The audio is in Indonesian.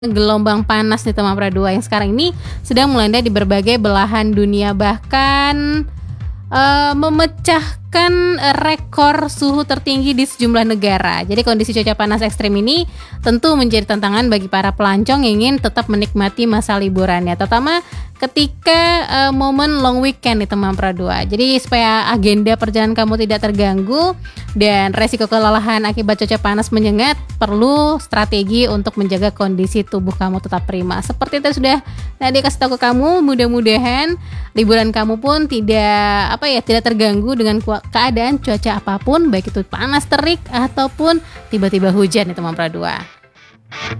Gelombang panas nih teman Pradua yang sekarang ini sedang melanda di berbagai belahan dunia, bahkan memecahkan rekor suhu tertinggi di sejumlah negara. Jadi kondisi cuaca panas ekstrim ini tentu menjadi tantangan bagi para pelancong yang ingin tetap menikmati masa liburannya, terutama ketika momen long weekend nih teman Pradua. Jadi supaya agenda perjalanan kamu tidak terganggu dan resiko kelelahan akibat cuaca panas menyengat, perlu strategi untuk menjaga kondisi tubuh kamu tetap prima. Seperti itu sudah tadi kasih tahu ke kamu, mudah-mudahan liburan kamu pun tidak terganggu dengan keadaan cuaca apapun, baik itu panas terik ataupun tiba-tiba hujan nih teman Pradua.